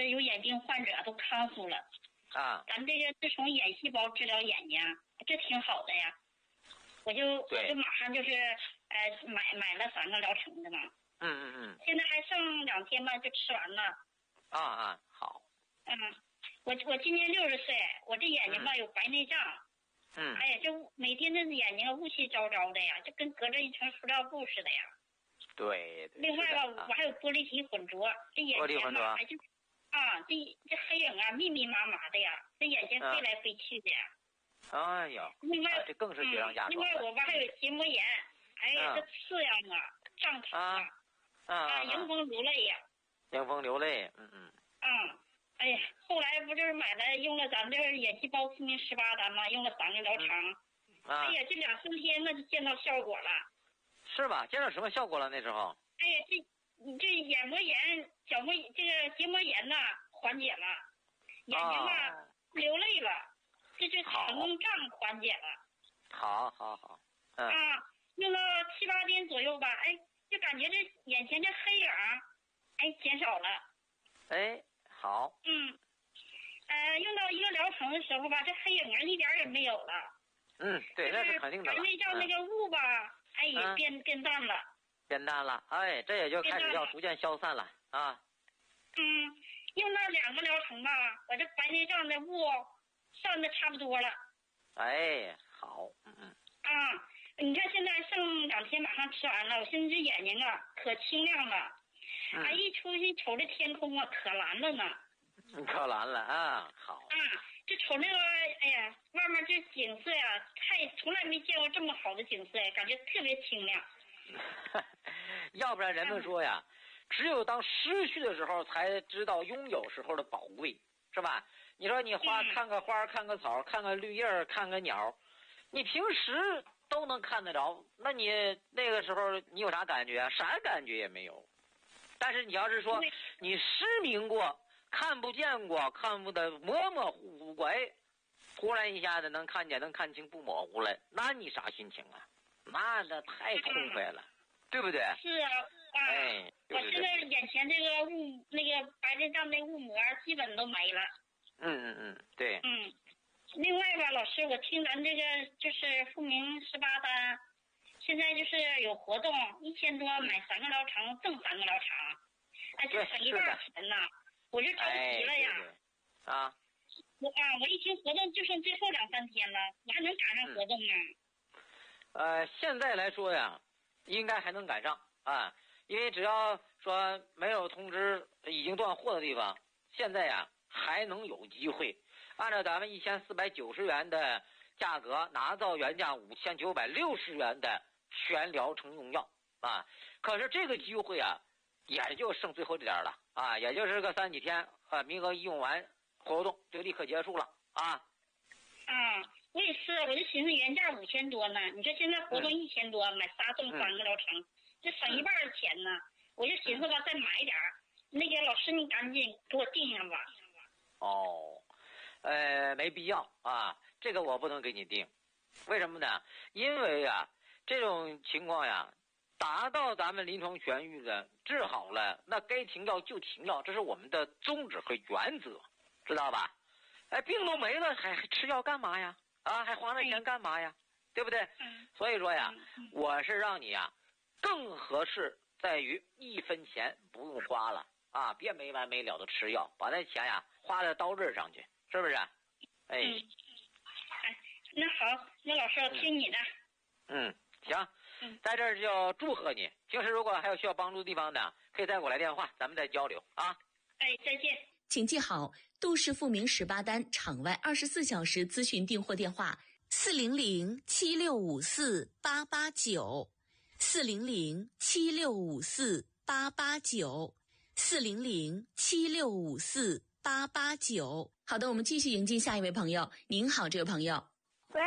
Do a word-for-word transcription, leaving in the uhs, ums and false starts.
是有眼病患者都康复了。 啊， 咱这个自从眼细胞治疗眼睛，这挺好的呀。我就我就马上就是呃买买了三个疗程的嘛。 嗯嗯嗯。 现在还剩两天吧，就吃完了。 啊啊，好。 嗯，我我今年六十岁，我这眼睛吧、嗯、有白内障。 嗯。 哎呀，就每天这眼睛雾气昭昭的呀，就跟隔着一层塑料布似的呀。 对。对另外吧， 啊、 我还有玻璃体混浊，这眼前吧，哎就啊，这这黑影啊密密麻麻的呀，这眼睛飞来飞去的呀。 啊、哎呦， 另外、 啊、这更是雪上加霜、 嗯。另外我吧还有结膜炎，哎呀， 嗯、 这刺痒啊，胀疼啊， 啊啊， 迎风流泪呀。 迎风流泪，嗯嗯。 嗯，哎呀，后来不就是买了用了咱这眼细胞复明十八单吗？用了三个疗程。 嗯、啊。 哎呀，这两三天那就见到效果了。 是吧？见到什么效果了那时候？ 哎呀，这你这眼膜炎、角膜这个结膜炎呐缓解了，眼睛呐、哦、流泪了，这就疼胀缓解了。 好，好，好。嗯。 啊，用了七八天左右吧，哎，就感觉这眼前这黑影，哎，减少了。 哎，好。 嗯。呃，用到一个疗程的时候吧，这黑影啊一点也没有了。 嗯，对，那是肯定的了。 白内障那个雾吧，嗯、哎，也变、嗯、变淡了。 变淡了，哎，这也就开始要逐渐消散了啊。 嗯，用了两个疗程吧，我这白内障的雾散的差不多了。 哎，好，嗯嗯。 啊，你看现在剩两天，马上吃完了，我现在这眼睛啊可清亮了，嗯、啊，一出去瞅这天空啊可蓝了呢。 可蓝了啊，好。 啊，这瞅那个，哎呀，外面这景色呀、啊，太从来没见过这么好的景色呀，感觉特别清亮。 要不然人们说呀，只有当失去的时候才知道拥有时候的宝贵，是吧？你说你花看个花，看个草，看个绿叶，看个鸟，你平时都能看得着，那你那个时候你有啥感觉啊？啥感觉也没有。但是你要是说你失明过，看不见过，看不得模模糊糊过，哎，忽然一下子能看见，能看清不模糊了，那你啥心情啊？那那太痛快了，对不对？ 是啊，啊， 哎， 我现在眼前这个雾，那个白内障那雾膜基本都没了。 嗯嗯嗯，对。 嗯，另外吧，老师，我听咱这个就是复明十八单，现在就是有活动，一千多买三个疗程赠三个疗程，哎，就省一半钱呢，我就着急了呀。 哎、对对啊， 我啊，我一听活动就剩最后两三天了，我还能赶上活动呢。嗯呃，现在来说呀，应该还能赶上啊，因为只要说没有通知已经断货的地方，现在呀还能有机会，按照咱们一千四百九十元的价格拿到原价五千九百六十元的全疗程用药啊。可是这个机会啊，也就剩最后这点了啊，也就是个三几天啊，名额一用完，活动就立刻结束了啊。 嗯。我也是，我就寻思原价五千多呢，你说现在活动一千多，买仨赠三个疗程，嗯、这省一半的钱呢。我就寻思吧，再买点儿。那个老师，你赶紧给我定上吧。 哦，呃，没必要啊，这个我不能给你定，为什么呢？因为呀，这种情况呀，达到咱们临床痊愈的治好了，那该停药就停药，这是我们的宗旨和原则，知道吧？哎，病都没了，还还吃药干嘛呀？啊，还花那钱干嘛呀？对不对？ 嗯。 所以说呀，我是让你呀，更合适在于一分钱不用花了啊，别没完没了的吃药，把那钱呀花在刀刃上去，是不是？哎。 嗯。哎，那好，那老师我听你的。 嗯，行。嗯。在这儿就祝贺你。平时如果还有需要帮助的地方呢，可以再给我来电话，咱们再交流啊。 哎，再见。 请记好杜氏复明十八单场外二十四小时咨询订货电话：四零零七六五四八八九，四零零七六五四八八九，四零零七六五四八八九。好的，我们继续迎接下一位朋友。您好，这位朋友。